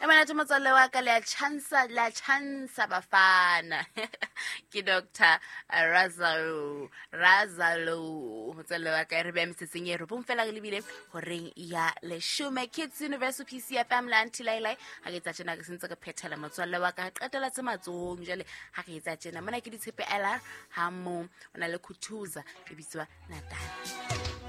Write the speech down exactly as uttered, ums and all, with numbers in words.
Emana motswalle wa ka le a chansa la chansa bafana ke Doctor Razalo Razalo motswalle wa ka re be metsetseng e re bong fela le bile horeng ya le Shume Kids University P C F M la ntilailai ha ke tsa tsena ke sentse ke phethela motswalle wa ka qetela tse matsong jale ha ke tsa tsena mona ke ditshepe ela ha mo ona le khuthuza e bitswa Natal.